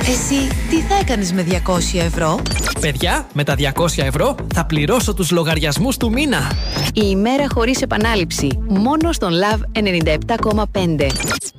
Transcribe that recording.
Εσύ τι θα έκανες με 200 ευρώ? Παιδιά, με τα 200 ευρώ θα πληρώσω τους λογαριασμούς του μήνα. Η ημέρα χωρίς επανάληψη. Μόνο στον Love 97,5.